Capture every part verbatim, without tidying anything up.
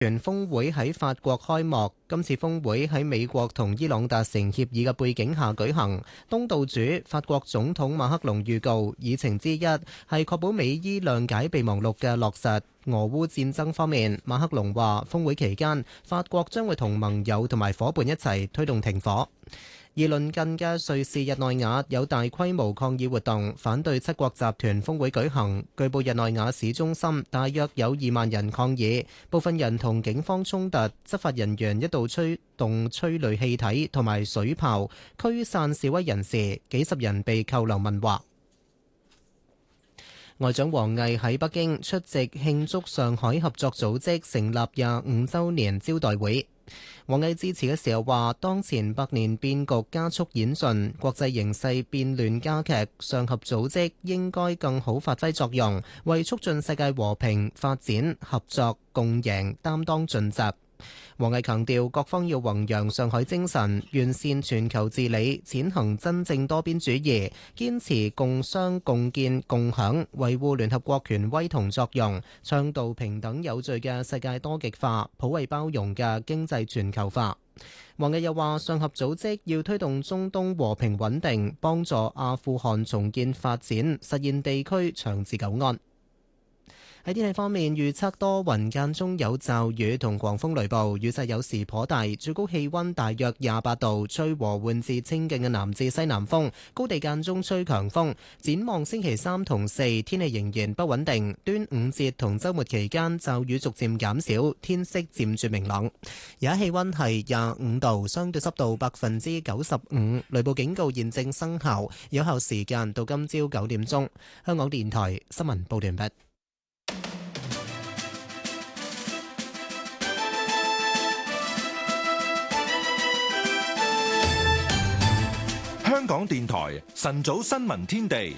聯峰會喺法國開幕，今次峰會喺美國同伊朗達成協議嘅背景下舉行。東道主法國總統馬克龍預告，議程之一係確保美伊諒解備忘錄嘅落實。俄烏戰爭方面，馬克龍話峰會期間，法國將會同盟友同埋伙伴一齊推動停火。而鄰近嘅瑞士日內瓦有大規模抗議活動，反對七國集團峰會舉行。據報日內瓦市中心大約有二萬人抗議，部分人同警方衝突，執法人員一度吹動催淚氣體同埋水炮驅散示威人士，幾十人被扣留問話。外長王毅喺北京出席慶祝上海合作組織成立廿五週年招待會。王毅致辭嘅時候話，當前百年變局加速演進，國際形勢變亂加劇，上合組織應該更好發揮作用，為促進世界和平發展、合作共贏擔當盡責。王毅強調，各方要弘揚上海精神，完善全球治理，踐行真正多邊主義，堅持共商共建共享，維護聯合國權威同作用，倡導平等有序嘅世界多極化、普惠包容嘅經濟全球化。王毅又話，上合組織要推動中東和平穩定，幫助阿富汗重建發展，實現地區長治久安。喺天氣方面，預測多雲間中有驟雨同狂風雷暴，雨勢有時頗大，最高氣溫大約廿八度，吹和緩至清勁嘅南至西南風，高地間中吹強風。展望星期三同四，天氣仍然不穩定，端午節同週末期間驟雨逐漸減少，天色漸轉明朗。而家氣溫係廿五度，相對濕度百分之九十五，雷暴警告現正生效，有效時間到今朝九點鐘。香港電台新聞報道完畢。 香港電台晨早新聞天地，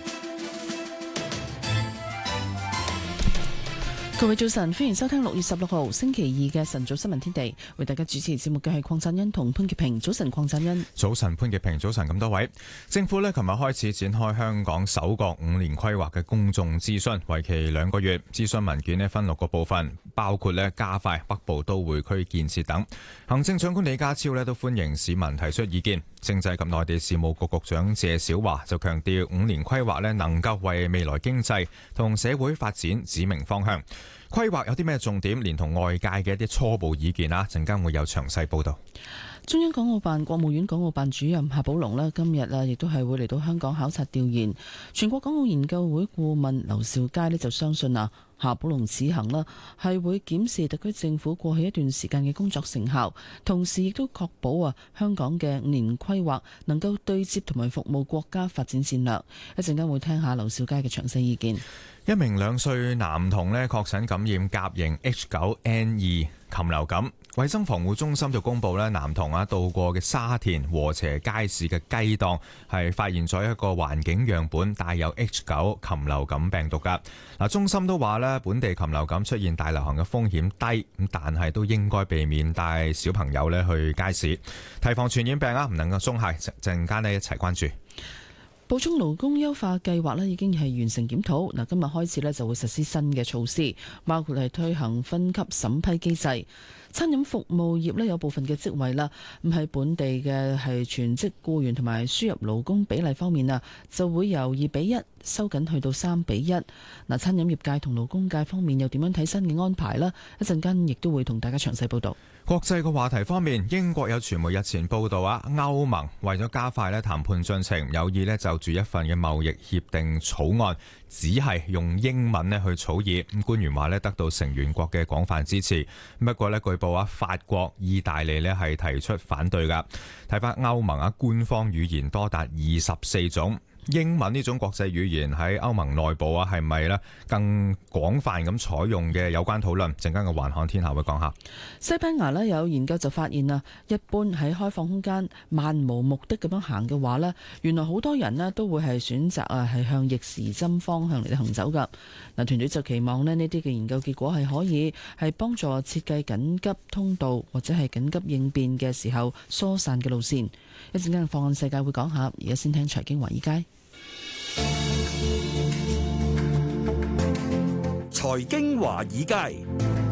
各位早晨，歡迎收聽六月十六號星期二嘅晨早新聞天地。為大家主持節目嘅係鄺振恩同潘潔平。早晨，鄺振恩。 早晨，潘潔平。早晨，咁多位。政府呢，琴日開始展開香港首個五年規劃嘅公眾諮詢，為期兩個月。諮詢文件呢分六個部分，包括呢加快北部都會區建設等。行政長官李家超呢都歡迎市民提出意見。政制及內地事務局局長謝小華就強調，五年規劃呢能夠為未來經濟同社會發展指明方向。規劃有啲咩重點，連同外界嘅一啲初步意見啊，陣間會有詳細報導。 中央港澳辦國務院港澳辦主任夏寶龍呢今日啊，亦都係會嚟到香港考察調研。全國港澳研究會顧問劉兆佳呢就相信啊，夏寶龍此行呢係會檢視特區政府過去一段時間嘅工作成效，同時亦都確保啊香港嘅五年規劃能夠對接同埋服務國家發展戰略。一陣間會聽下劉兆佳嘅詳細意見。 一名兩歲男童呢確診感染甲型 H 九 N 二禽流感，衛生防護中心就公布呢男童啊到過嘅沙田禾輋街市嘅雞檔係發現咗一個環境樣本帶有 H 九 禽流感病毒噶。嗱，中心都話呢本地禽流感出現大流行嘅風險低，咁但係都應該避免帶小朋友呢去街市，提防傳染病啊，唔能夠鬆懈。陣間呢一齊關注。 補充勞工優化計劃咧已經係完成檢討，嗱今日開始咧就會實施新嘅措施，包括係推行分級審批機制。餐飲服務業咧有部分嘅職位啦，咁喺本地嘅係全職僱員同埋輸入勞工比例方面啊，就會由二比一收緊去到三比一。嗱，餐飲業界同勞工界方面又點樣睇新嘅安排呢？一陣間亦都會同大家詳細報導。 國際嘅話題方面，英國有傳媒日前報道啊，歐盟為咗加快咧談判進程，有意咧就住一份嘅貿易協定草案，只係用英文咧去草擬。咁官員話咧得到成員國嘅廣泛支持，不過咧據報啊，法國、意大利咧係提出反對噶。睇返歐盟啊，官方語言多達二十四種。英文呢種國際語言喺歐盟內部啊，係咪咧更廣泛咁採用嘅有關討論？陣間嘅環看天下會講下。 西班牙咧有研究就發現啊，一般喺開放空間漫無目的咁樣行嘅話咧，原來好多人咧都會係選擇啊係向逆時針方向嚟行走噶。嗱，團隊就期望咧呢啲嘅研究結果係可以係幫助設計緊急通道或者係緊急應變嘅時候疏散嘅路線。一陣間放眼世界會講下，而家先聽財經華爾街。 財經華爾街，